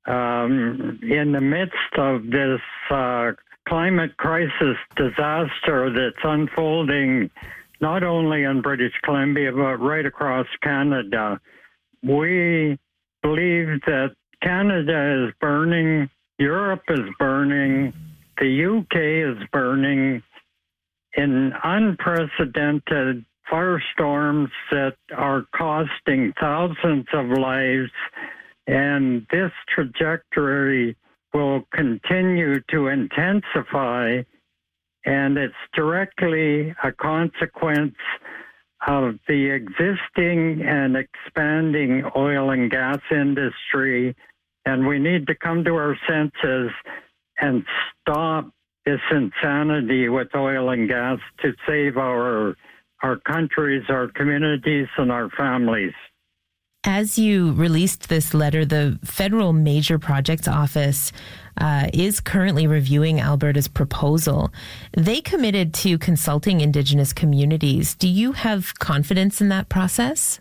in the midst of this climate crisis disaster that's unfolding not only in British Columbia, but right across Canada. We believe that Canada is burning, Europe is burning, the UK is burning in unprecedented firestorms that are costing thousands of lives, and this trajectory will continue to intensify, and it's directly a consequence of the existing and expanding oil and gas industry, and we need to come to our senses and stop this insanity with oil and gas to save our countries, our communities, and our families. As you released this letter, the Federal Major Projects Office is currently reviewing Alberta's proposal. They committed to consulting Indigenous communities. Do you have confidence in that process?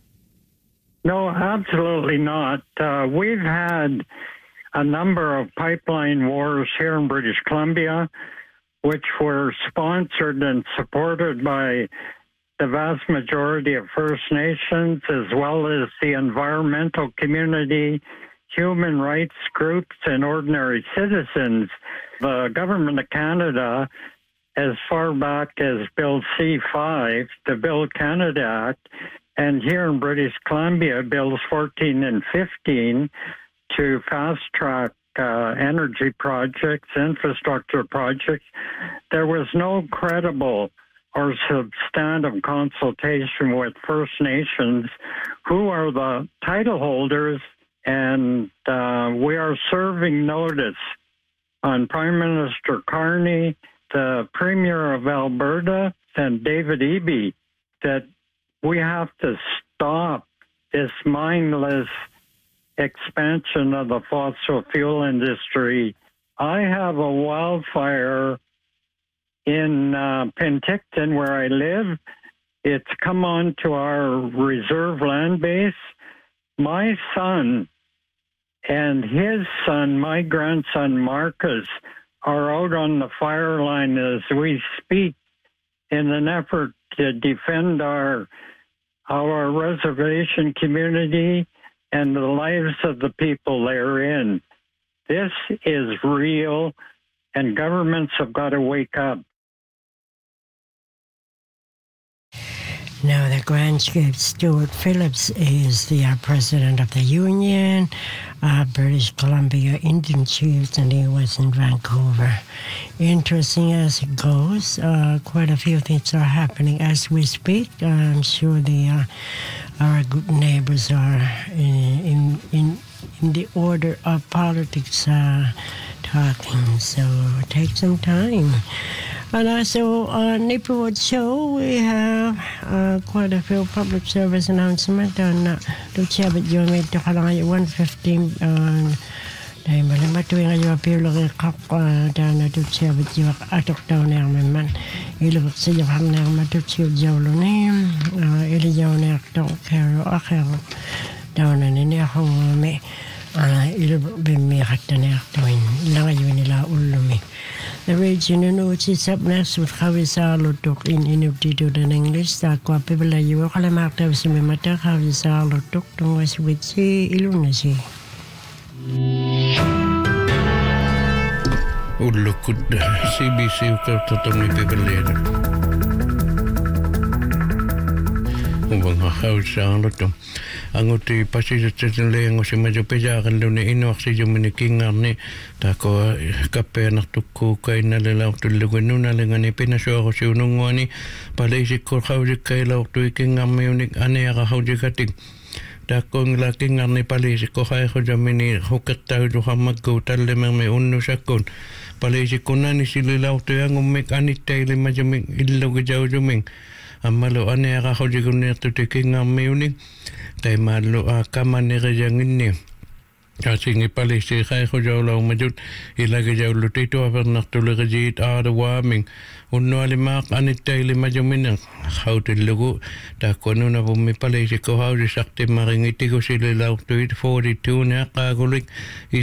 No, absolutely not. We've had a number of pipeline wars here in British Columbia, which were sponsored and supported by the vast majority of First Nations, as well as the environmental community, human rights groups, and ordinary citizens. The Government of Canada, as far back as Bill C-5, the Build Canada Act, and here in British Columbia, Bills 14 and 15, to fast-track energy projects, infrastructure projects, there was no credible or substantive consultation with First Nations, who are the title holders, and we are serving notice on Prime Minister Carney, the Premier of Alberta, and David Eby, that we have to stop this mindless expansion of the fossil fuel industry. I have a wildfire in Penticton, where I live. It's come on to our reserve land base. My son and his son, my grandson Marcus, are out on the fire line as we speak in an effort to defend our reservation community and the lives of the people therein. This is real, and governments have got to wake up. Now, the Grand Chief Stuart Phillips is the president of the Union, British Columbia Indian Chiefs, and he was in Vancouver. Interesting as it goes, quite a few things are happening as we speak. I'm sure our good neighbors are in the order of politics talking, so take some time. And also on Neighborhood Show, we have quite a few public service announcements on the Chabot Yomi to Kalaya 115 dahil malamat tuwing ayo apilo kay kap dana to Chabot Yomi atok daw na man ilabot sa yakan na matutyo jawlo na iliyaw na akto kero akero daw na nini ako may ilabot bimikat na akto langayo nila ulumi. The regional notes is up next with Javisalo Tok in Inuktito in English. Takwa Pibla, you will call a mark of Simimata, Javisalo Tok, don't was with sea, Ilunasi. Oh, look at CBC, Totally Pibla. Javisalo Anguti pasisitsinle ngo si medyo pejakan do ni inuak si jumini kingarni tako kape nak tukku kay nalalaw tulugan nuna lengan ipinasyo ako si unungwani palaisik ko hawjik kay law tu ikingami unik ane aka hawjik ating tako ng laking ngarni palaisik ko kay ko jamini hukat tayo duha magkutal lemang may unu sakon palaisik ko na ni sililaw tu yung umik anitay lima jaming ilaw gajaw juming amalo ane aka hawjik unik tu ikingami unik tay malo kamane kajangin ni Kasing ipalisi kay ko jaw law majud ilagay jaw lutito apernak tulagajit arawaming unno alimak anitay lima jaminang hautin lugu takono na pumipalisi ko hawdi sakti maringiti ko sila law 42 na kagulik